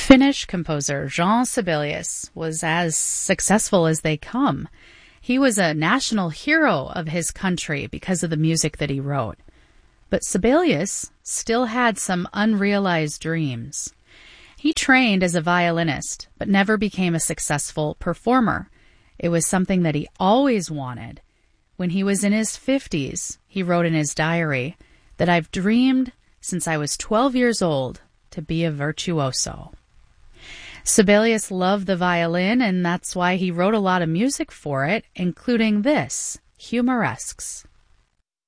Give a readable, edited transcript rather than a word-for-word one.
Finnish composer Jean Sibelius was as successful as they come. He was a national hero of his country because of the music that he wrote. But Sibelius still had some unrealized dreams. He trained as a violinist, but never became a successful performer. It was something that he always wanted. When he was in his 50s, he wrote in his diary that I've dreamed since I was 12 years old to be a virtuoso. Sibelius loved the violin, and that's why he wrote a lot of music for it, including this, Humoresques.